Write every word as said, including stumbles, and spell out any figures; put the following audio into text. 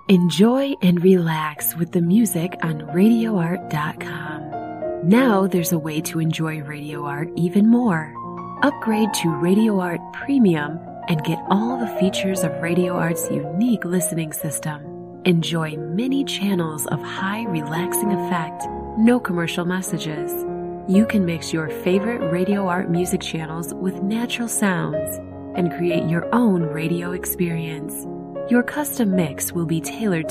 Enjoy and relax with the music on radio art dot com. Now there's a way to enjoy Radio Art even more. Upgrade to Radio Art Premium and get all the features of Radio Art's unique listening system. Enjoy many channels of high relaxing effect, no commercial messages. You can mix your favorite Radio Art music channels with natural sounds and create your own radio experience. Your custom mix will be tailored